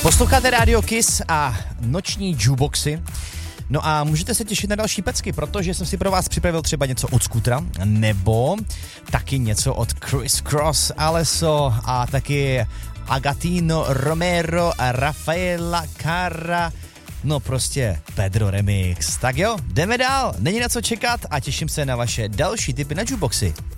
Posloucháte Radio Kiss a noční jukeboxy. No a můžete se těšit na další pecky, protože jsem si pro vás připravil třeba něco od Scootera, nebo taky něco od Chris Cross, Alesso a taky Agatino Romero a Rafaela Carra. No prostě Pedro Remix. Tak jo, jdeme dál, není na co čekat a těším se na vaše další tipy na jukeboxy.